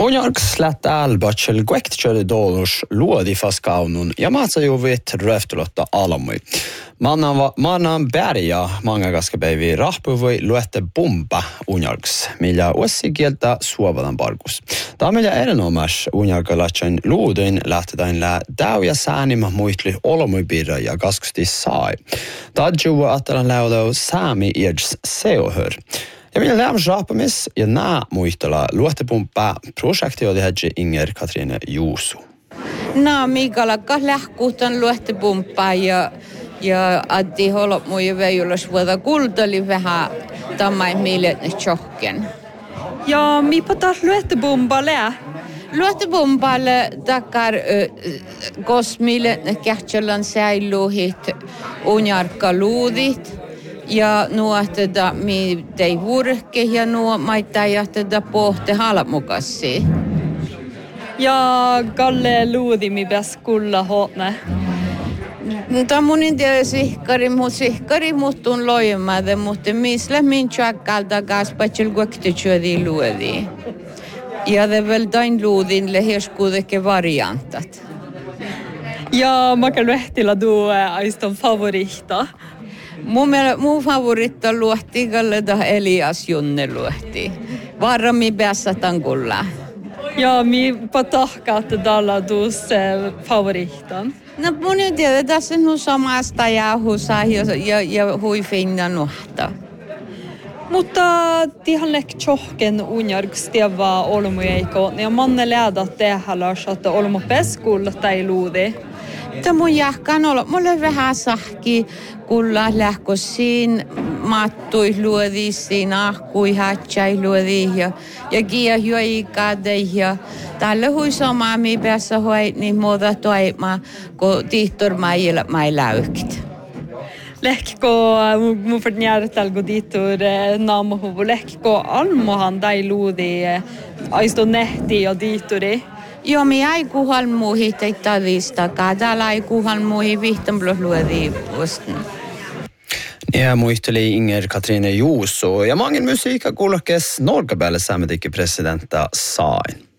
Unjarks lätt älbachel guektköre dolors luodi faskaunun ja matsajuvit röftolotta alamui. Mannan berja mangagaskapäivi rahpuvui luette bomba unjarks, millä uussi kieltä suovalan parkus. Tämä millä erinomas unjarkalatsen luuduin lähtetään täyjä säänimä muistli olomui birra ja kaskusti sai. Tadjua atalan läudau saami ieds seohör. Ja minä lämmin raapamis ja nää muistella luottepumppaa projekti hedge Inger Katrine Juusu. Mikalakka lähkuutan luottepumppaa ja addi holop muu veijulos vuoda kultali vähän tammai miletne tjohken. Ja mipa taas luottepumppaa Luottepumppaalle takar kos miletne kähtsälän säiluuhit unjarkka luudit. Ja nuohteda mi tei vurke ja nuo maittaa jahteda pohte halmukassi. Ja Kalle luudi mi bäs kulla hotne. Mutta mun inte sihkari muttun loimade, mutta misle min tjäkkalta gaspachel guektetyödi luodi. Ja det väl dain luudin leherskudeke variantat. Ja maka luehtila du aiston favorita. Mun favoritta luohti kalleda Elias Junne luohti. Varmi päässä tankulla. Ja mi patahkaat dalla dus favoritan. No mun ei tiedä, tässä on samasta jauhusa ja hui finna nuhta. Mutta tihan lek tjohken unjarks tievaa olmujeiko. Ja manne lädat tehalas, että olmu peskulla tai luudi. Mun jahkan olla, mulle vähän sahki, kulla lähkosiin mattui luodi, siinä ahkui hatsai luodi ja kia juoi kadei ja tällä hui somami päässä hoit niin muuta toima, kun tihtor mai läykit. Lehko mun förnjärtal go ditur namohuvu lehko almohan tai luudi aisto nehti ja dituri. Joo, mi ei kuhal muihi teitä listakaa. Täällä ei kuhal muihi vihtamblus luodi vuosten. Ja muisteli Inger Katrine Juuso ja mangin musiikka kuulokes Norgabelle saametikin presidenta sain.